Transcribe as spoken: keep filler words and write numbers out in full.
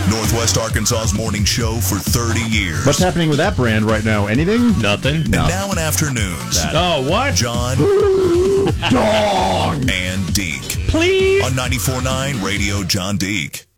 Northwest Arkansas's morning show for thirty years. What's happening with that brand right now? Anything? Nothing. And No. now in afternoons, Oh, what? John Dong! and Deke Please. on ninety-four point nine Radio John Deke.